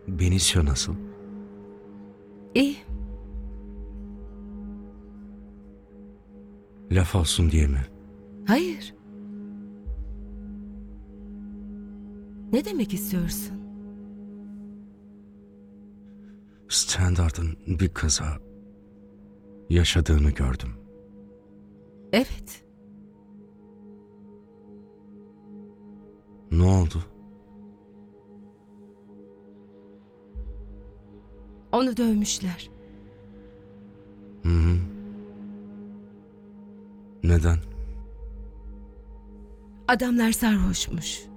Benicio nasıl? İyi. Laf olsun diye mi? Hayır. Ne demek istiyorsun? Standard'ın bir kaza yaşadığını gördüm. Evet. Ne oldu? Onu dövmüşler. Hı hı. Neden? Adamlar sarhoşmuş.